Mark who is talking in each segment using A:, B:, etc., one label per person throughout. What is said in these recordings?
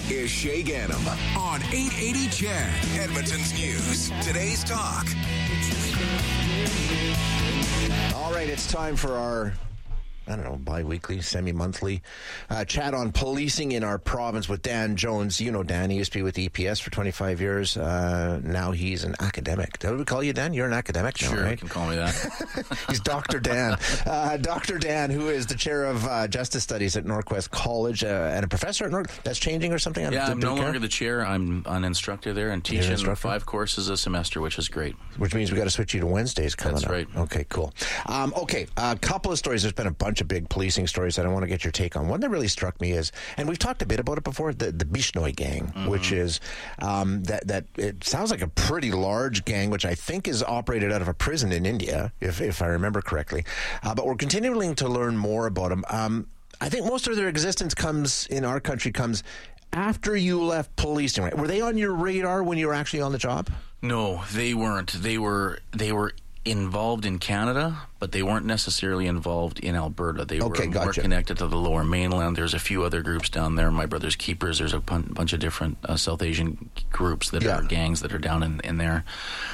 A: is Shay Gannam on 880 CHED, Edmonton's News. Today's Talk.
B: All right, it's time for our, bi-weekly, semi-monthly chat on policing in our province with Dan Jones. You know Dan, he used to be with EPS for 25 years. Now he's an academic. Did we call you Dan? You're an academic now,
C: sure,
B: right?
C: You can call me that.
B: He's Dr. Dan. Dr. Dan, who is the chair of Justice Studies at Northwest College and a professor at North. That's changing or something?
C: I'm no longer the chair. I'm an instructor there and teaching 5 courses a semester, which is great.
B: Which means we got to switch you to Wednesdays coming up.
C: That's right.
B: Okay, cool. A couple of stories. There's been a bunch of big policing stories that I want to get your take on. One that really struck me is, and we've talked a bit about it before, the Bishnoi gang, which is that it sounds like a pretty large gang, which I think is operated out of a prison in India, if I remember correctly. But we're continuing to learn more about them. I think most of their existence comes after you left policing. Right? Were they on your radar when you were actually on the job?
C: No, they weren't. They were involved in Canada, but they weren't necessarily involved in Alberta. They were more connected to the Lower Mainland. There's a few other groups down there. My Brother's Keepers. There's a bunch of different South Asian groups that are gangs that are down in there.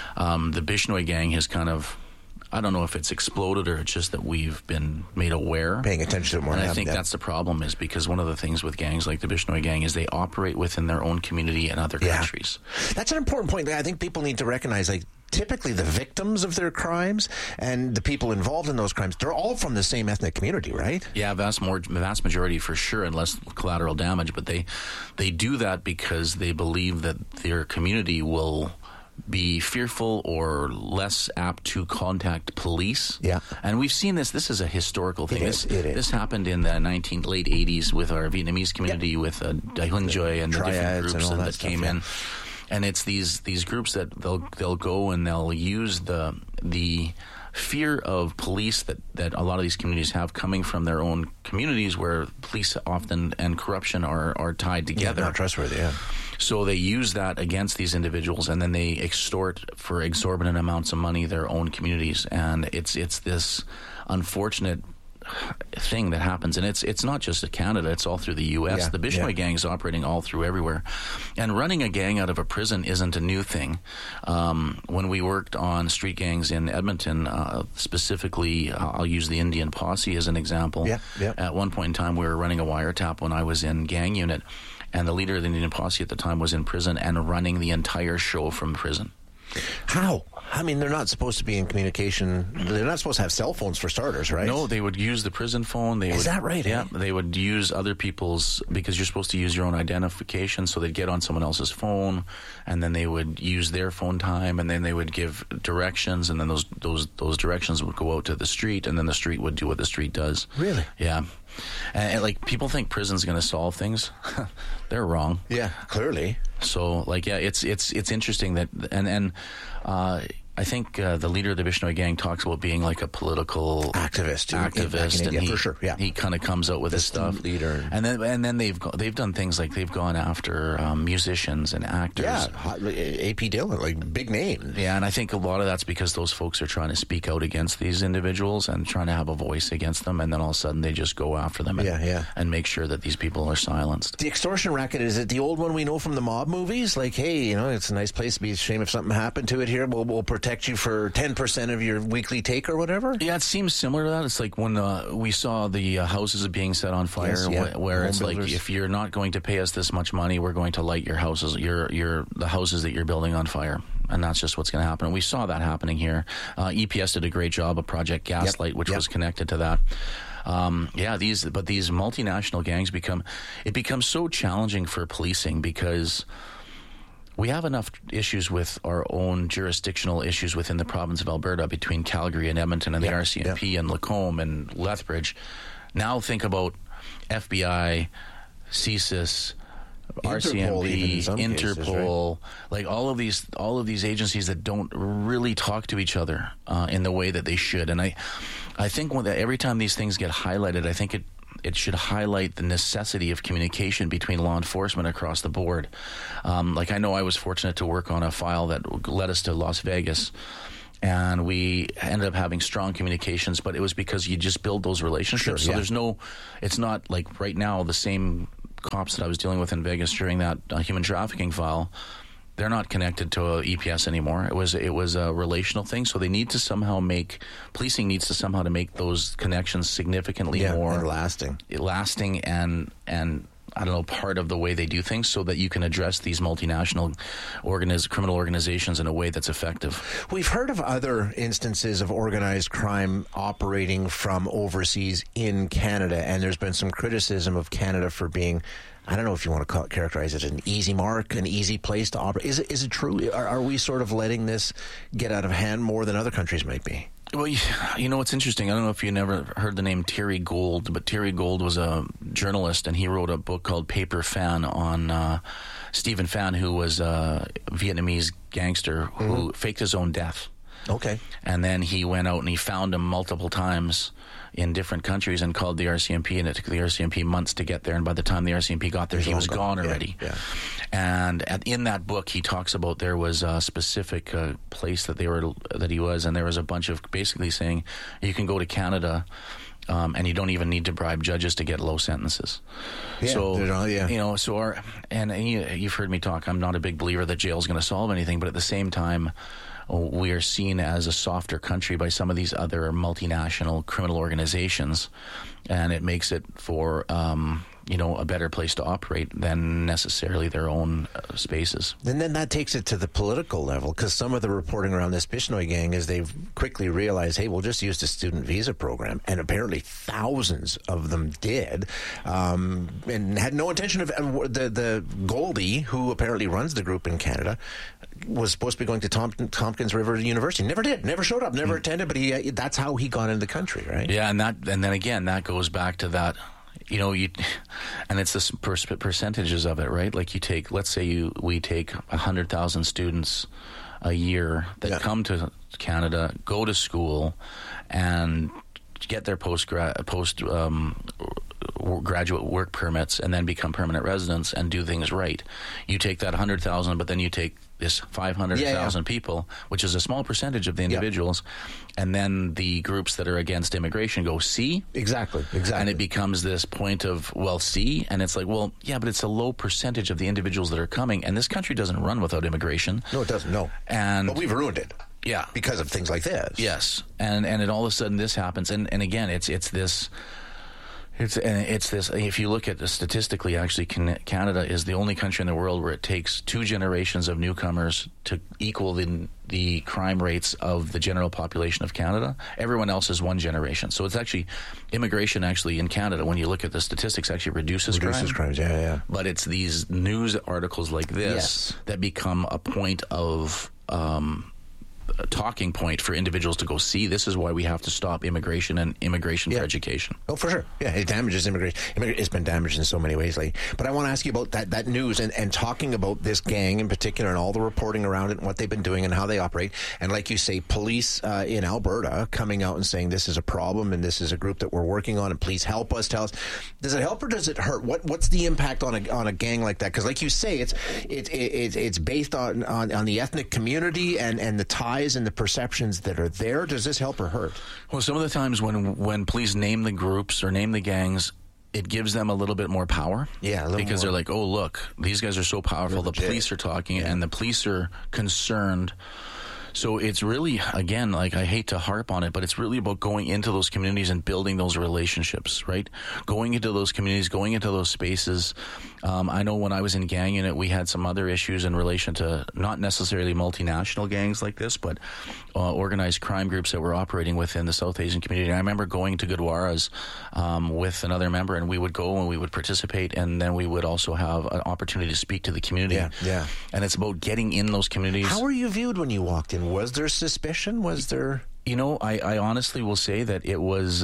C: The Bishnoi gang has kind of, I don't know if it's exploded or it's just that we've been made aware.
B: Paying attention to it more.
C: And I think that's the problem, is because one of the things with gangs like the Bishnoi gang is they operate within their own community in other countries.
B: That's an important point. I think people need to recognize, typically the victims of their crimes and the people involved in those crimes, they're all from the same ethnic community, right?
C: Yeah, vast majority for sure, unless collateral damage. But they do that because they believe that their community will be fearful or less apt to contact police.
B: Yeah.
C: And we've seen this. This is a historical thing.
B: It is.
C: This happened in the late 80s with our Vietnamese community, with Dahunjoy and the different groups that came in. And it's these groups that they'll go and they'll use the fear of police that a lot of these communities have coming from their own communities, where police often and corruption are tied together.
B: Not trustworthy, yeah.
C: So they use that against these individuals, and then they extort for exorbitant amounts of money their own communities. And it's this unfortunate thing that happens, and it's not just in Canada, it's all through the U.S. The Bishnoi gang is operating all through everywhere, and running a gang out of a prison isn't a new thing. When we worked on street gangs in Edmonton, specifically, I'll use the Indian Posse as an example. At one point in time, we were running a wiretap when I was in gang unit, and the leader of the Indian Posse at the time was in prison and running the entire show from prison.
B: How? I mean, they're not supposed to be in communication. They're not supposed to have cell phones for starters, right?
C: No, they would use the prison phone.
B: Is that right?
C: Yeah, they would use other people's, because you're supposed to use your own identification, so they'd get on someone else's phone, and then they would use their phone time, and then they would give directions, and then those directions would go out to the street, and then the street would do what the street does.
B: Really?
C: Yeah. And people think prison's going to solve things. They're wrong.
B: Yeah, clearly.
C: So, it's interesting that, and I think the leader of the Bishnoi gang talks about being like a political
B: activist,
C: and
B: India, for sure. Yeah,
C: he kind of comes out with his stuff.
B: Leader,
C: and then they've done things like they've gone after musicians and actors.
B: Yeah, AP Dillon, like big names.
C: Yeah, and I think a lot of that's because those folks are trying to speak out against these individuals and trying to have a voice against them, and then all of a sudden they just go after them and make sure that these people are silenced.
B: The extortion racket, is it the old one we know from the mob movies? Like, hey, it's a nice place to be. Shame if something happened to it here. We'll protect you for 10% of your weekly take or whatever?
C: Yeah, it seems similar to that. It's like when we saw the houses being set on fire, where it's like, if you're not going to pay us this much money, we're going to light your houses, the houses that you're building on fire. And that's just what's going to happen. And we saw that happening here. EPS did a great job of Project Gaslight, which was connected to that. These multinational gangs become so challenging for policing, because we have enough issues with our own jurisdictional issues within the province of Alberta, between Calgary and Edmonton and the RCMP and Lacombe and Lethbridge. Now think about FBI, CSIS, RCMP, Interpol, right? All of these agencies that don't really talk to each other in the way that they should. And I think every time these things get highlighted, I think it should highlight the necessity of communication between law enforcement across the board. I know I was fortunate to work on a file that led us to Las Vegas, and we ended up having strong communications, but it was because you just build those relationships. It's not like right now the same cops that I was dealing with in Vegas during that human trafficking file, they're not connected to a EPS anymore. It was a relational thing. So they need to somehow policing needs to somehow to make those connections significantly more
B: lasting
C: and I don't know, part of the way they do things, so that you can address these multinational criminal organizations in a way that's effective.
B: We've heard of other instances of organized crime operating from overseas in Canada, and there's been some criticism of Canada for being, I don't know if you want to characterize it as an easy mark, an easy place to operate. Is it true? Are we sort of letting this get out of hand more than other countries might be?
C: Well, you know what's interesting? I don't know if you never heard the name Thierry Gould, but Thierry Gould was a journalist, and he wrote a book called Paper Fan on Stephen Fan, who was a Vietnamese gangster who faked his own death.
B: Okay.
C: And then he went out and he found him multiple times in different countries and called the RCMP, and it took the RCMP months to get there, and by the time the RCMP got there, he was gone already.
B: Yeah.
C: And in that book, he talks about there was a specific place that he was, and there was a bunch of basically saying you can go to Canada and you don't even need to bribe judges to get low sentences.
B: Yeah,
C: so you know, you've heard me talk. I'm not a big believer that jail's going to solve anything, but at the same time, we are seen as a softer country by some of these other multinational criminal organizations, and it makes it for a better place to operate than necessarily their own spaces.
B: And then that takes it to the political level, because some of the reporting around this Bishnoi gang is they've quickly realized, hey, we'll just use the student visa program, and apparently thousands of them did, and had no intention of. The Goldie, who apparently runs the group in Canada, was supposed to be going to Tompkins River University. Never did. Never showed up. Never attended. But that's how he got into the country, right?
C: Yeah, and then again, that goes back to that. And it's the percentages of it, right? Like let's say we take 100,000 students a year that come to Canada, go to school, and get their graduate work permits, and then become permanent residents and do things right. You take that 100,000, but then you take this 500,000 people, which is a small percentage of the individuals, and then the groups that are against immigration go, see?
B: Exactly.
C: And it becomes this point of, well, see? And it's like, well, yeah, but it's a low percentage of the individuals that are coming, and this country doesn't run without immigration.
B: No, it doesn't, no. But we've ruined it.
C: Yeah.
B: Because of things like this.
C: Yes. And then all of a sudden this happens, and again, it's this... It's this. If you look at it statistically, actually, Canada is the only country in the world where it takes 2 generations of newcomers to equal the crime rates of the general population of Canada. Everyone else is 1 generation. So it's actually immigration. Actually, in Canada, when you look at the statistics, actually reduces
B: crimes. Yeah.
C: But it's these news articles like this that become a point of. A talking point for individuals to go, see, this is why we have to stop immigration and immigration for education.
B: Oh, for sure. Yeah, it damages immigration. It's been damaged in so many ways lately. But I want to ask you about that news and talking about this gang in particular and all the reporting around it and what they've been doing and how they operate. And like you say, police in Alberta coming out and saying this is a problem and this is a group that we're working on and please help us, tell us. Does it help or does it hurt? What's the impact on a gang like that? Because like you say, it's based on the ethnic community and the ties and the perceptions that are there. Does this help or hurt?
C: Well, some of the times when police name the groups or name the gangs, it gives them a little bit more power.
B: Yeah,
C: because they're like, oh, look, these guys are so powerful. The police are talking, and the police are concerned. So it's really, again, like I hate to harp on it, but it's really about going into those communities and building those relationships, right? Going into those communities, going into those spaces. I know when I was in gang unit, we had some other issues in relation to not necessarily multinational gangs like this, but organized crime groups that were operating within the South Asian community. And I remember going to Gurdwaras with another member, and we would go and we would participate, and then we would also have an opportunity to speak to the community.
B: Yeah.
C: And it's about getting in those communities.
B: How were you viewed when you walked in? Was there suspicion? Was there...
C: I honestly will say that it was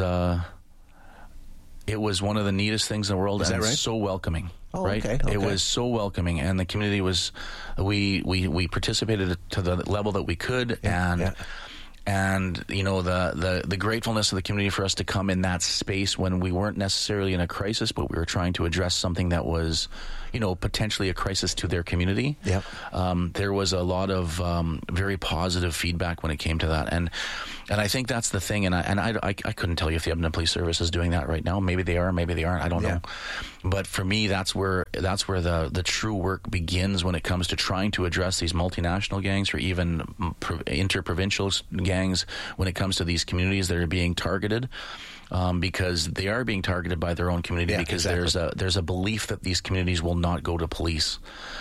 C: one of the neatest things in the world.
B: Is that right?
C: So welcoming.
B: Oh,
C: right?
B: Okay.
C: It was so welcoming, and the community was. We participated to the level that we could, And, you know, the gratefulness of the community for us to come in that space when we weren't necessarily in a crisis, but we were trying to address something that was, you know, potentially a crisis to their community.
B: Yep.
C: There was a lot of very positive feedback when it came to that. And I think that's the thing. And I couldn't tell you if the Edmonton Police Service is doing that right now. Maybe they are, maybe they aren't. I don't know. But for me, that's where the true work begins when it comes to trying to address these multinational gangs or even interprovincial gangs when it comes to these communities that are being targeted. Because they are being targeted by their own community because there's a belief that these communities will not go to police.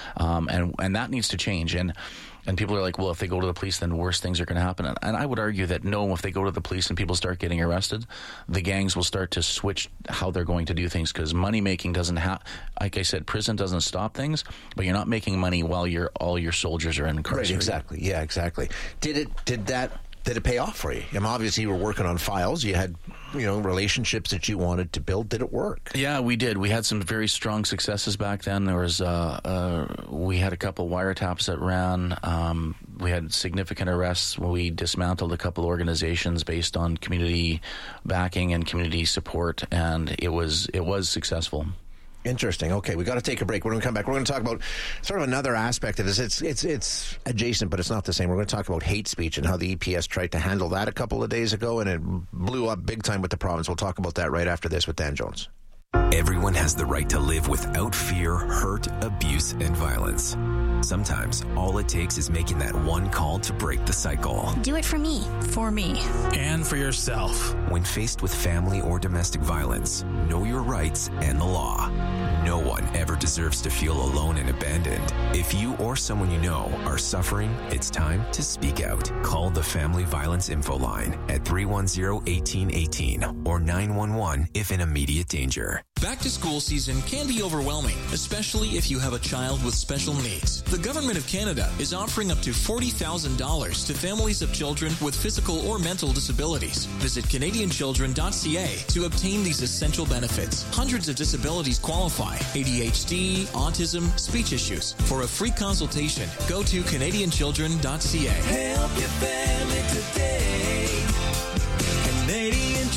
C: And that needs to change. And people are like, well, if they go to the police, then worse things are going to happen. And I would argue that no, if they go to the police and people start getting arrested, the gangs will start to switch how they're going to do things because money making doesn't like I said, prison doesn't stop things, but you're not making money while all your soldiers are incarcerated.
B: Right, exactly. Yeah, exactly. Did it pay off for you? I mean, obviously, you were working on files. You had, you know, relationships that you wanted to build. Did it work? Yeah,
C: we did. We had some very strong successes back then. There was we had a couple wiretaps that ran. We had significant arrests. We dismantled a couple organizations based on community backing and community support, and it was successful.
B: Interesting. Okay, we got to take a break. We're going to come back. We're going to talk about sort of another aspect of this. It's adjacent, but it's not the same. We're going to talk about hate speech and how the EPS tried to handle that a couple of days ago, and it blew up big time with the province. We'll talk about that right after this with Dan Jones.
A: Everyone has the right to live without fear, hurt, abuse, and violence. Sometimes all it takes is making that one call to break the cycle.
D: Do it for me.
E: For me.
F: And for yourself.
A: When faced with family or domestic violence, know your rights and the law. No one ever deserves to feel alone and abandoned. If you or someone you know are suffering, it's time to speak out. Call the Family Violence Info Line at 310-1818 or 911 if in immediate danger.
G: Back to school season can be overwhelming, especially if you have a child with special needs. The Government of Canada is offering up to $40,000 to families of children with physical or mental disabilities. Visit CanadianChildren.ca to obtain these essential benefits. Hundreds of disabilities qualify: ADHD, autism, speech issues. For a free consultation, go to CanadianChildren.ca.
H: Help your family today.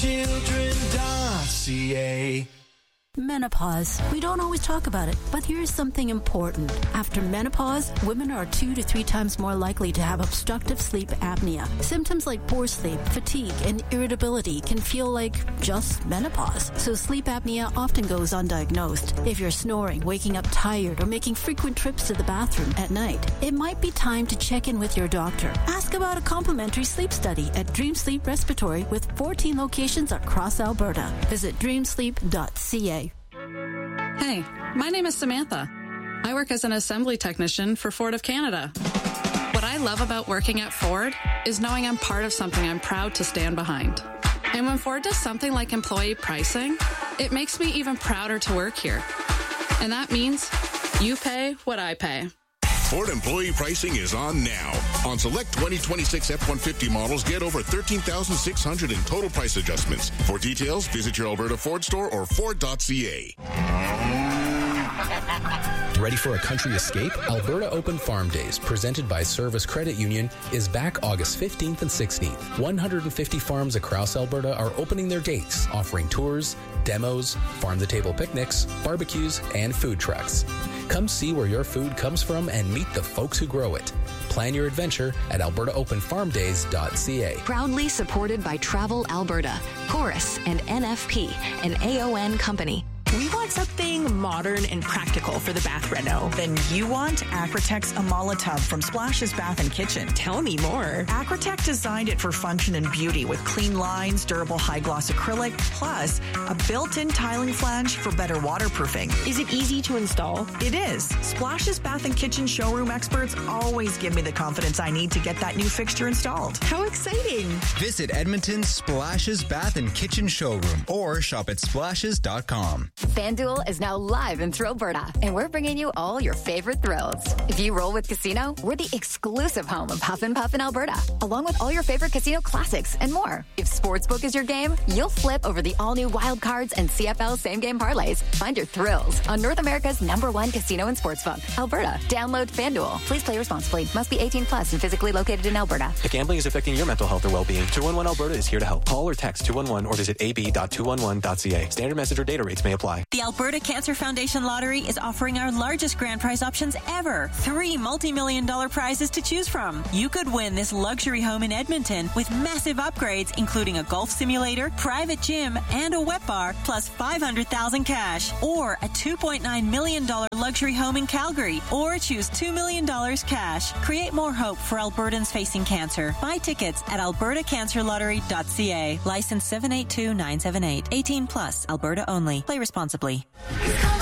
H: CanadianChildren.ca.
I: Menopause. We don't always talk about it, but here's something important. After menopause, women are 2 to 3 times more likely to have obstructive sleep apnea. Symptoms like poor sleep, fatigue, and irritability can feel like just menopause. So sleep apnea often goes undiagnosed. If you're snoring, waking up tired, or making frequent trips to the bathroom at night, it might be time to check in with your doctor. Ask about a complimentary sleep study at Dream Sleep Respiratory with 14 locations across Alberta. Visit dreamsleep.ca.
E: Hey, my name is Samantha. I work as an assembly technician for Ford of Canada. What I love about working at Ford is knowing I'm part of something I'm proud to stand behind. And when Ford does something like employee pricing, it makes me even prouder to work here. And that means you pay what I pay.
J: Ford employee pricing is on now. On select 2026 F-150 models, get over $13,600 in total price adjustments. For details, visit your Alberta Ford store or Ford.ca.
K: Ready for a country escape? Alberta Open Farm Days, presented by Service Credit Union, is back August 15th and 16th. 150 farms across Alberta are opening their gates, offering tours, demos, farm-to-table picnics, barbecues, and food trucks. Come see where your food comes from and meet the folks who grow it. Plan your adventure at albertaopenfarmdays.ca.
L: Proudly supported by Travel Alberta, Chorus, and NFP, an AON company.
M: We want something modern and practical for the bath reno. Then you want Acrotech's Amala tub from Splashes Bath and Kitchen. Tell me more. Acrotech designed it for function and beauty with clean lines, durable high-gloss acrylic, plus a built-in tiling flange for better waterproofing.
N: Is it easy to install?
M: It is. Splashes Bath and Kitchen showroom experts always give me the confidence I need to get that new fixture installed.
N: How exciting!
O: Visit Edmonton's Splashes Bath and Kitchen showroom or shop at splashes.com.
D: FanDuel is now live in Thrillberta, and we're bringing you all your favorite thrills. If you roll with Casino, we're the exclusive home of Huff and Puff in Alberta, along with all your favorite casino classics and more. If Sportsbook is your game, you'll flip over the all-new Wild Cards and CFL same-game parlays. Find your thrills on North America's #1 casino and sportsbook, Alberta. Download FanDuel. Please play responsibly. Must be 18 plus and physically located in Alberta.
O: If gambling is affecting your mental health or well-being, 211 Alberta is here to help. Call or text 211 or visit ab.211.ca. Standard message or data rates may apply.
P: The Alberta Cancer Foundation Lottery is offering our largest grand prize options ever. 3 multi-million-dollar prizes to choose from. You could win this luxury home in Edmonton with massive upgrades, including a golf simulator, private gym, and a wet bar, plus $500,000 cash. Or a $2.9 million luxury home in Calgary. Or choose $2 million cash. Create more hope for Albertans facing cancer. Buy tickets at albertacancerlottery.ca. License 782978. 18 plus. Alberta only. Play responsibly.